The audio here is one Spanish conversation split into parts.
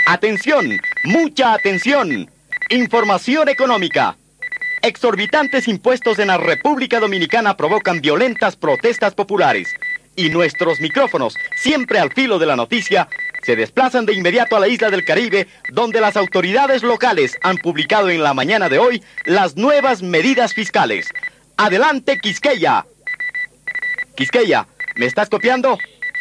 Atención, mucha atención. Información económica. Exorbitantes impuestos en la República Dominicana provocan violentas protestas populares. Y nuestros micrófonos, siempre al filo de la noticia, se desplazan de inmediato a la isla del Caribe, donde las autoridades locales han publicado en la mañana de hoy las nuevas medidas fiscales. Adelante, Quisqueya. Quisqueya, ¿me estás copiando?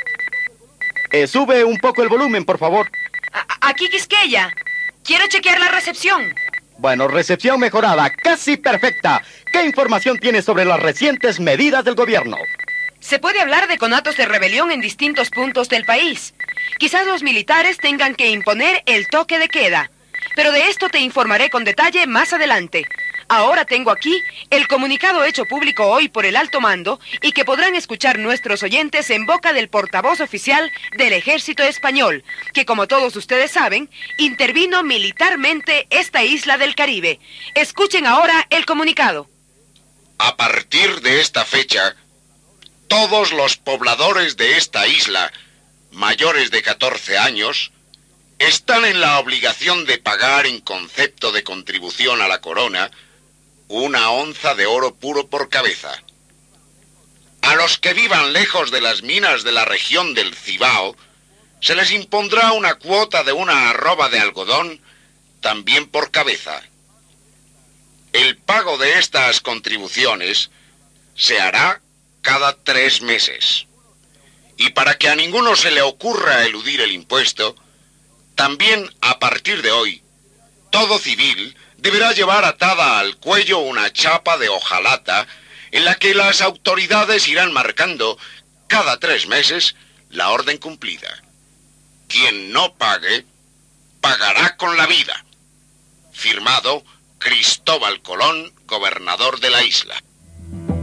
Sube un poco el volumen, por favor. Aquí, Quisqueya. Quiero chequear la recepción. Bueno, recepción mejorada, casi perfecta. ¿Qué información tienes sobre las recientes medidas del gobierno? Se puede hablar de conatos de rebelión en distintos puntos del país. Quizás los militares tengan que imponer el toque de queda. Pero de esto te informaré con detalle más adelante. Ahora tengo aquí el comunicado hecho público hoy por el alto mando y que podrán escuchar nuestros oyentes en boca del portavoz oficial del Ejército Español, que como todos ustedes saben, intervino militarmente esta isla del Caribe. Escuchen ahora el comunicado. A partir de esta fecha, todos los pobladores de esta isla, mayores de 14 años, están en la obligación de pagar en concepto de contribución a la corona 1 onza de oro puro por cabeza. A los que vivan lejos de las minas de la región del Cibao, se les impondrá una cuota de 1 arroba de algodón, también por cabeza. El pago de estas contribuciones se hará cada 3 meses. Y para que a ninguno se le ocurra eludir el impuesto, también a partir de hoy, todo civil deberá llevar atada al cuello una chapa de hojalata en la que las autoridades irán marcando cada 3 meses la orden cumplida. Quien no pague, pagará con la vida. Firmado Cristóbal Colón, gobernador de la isla.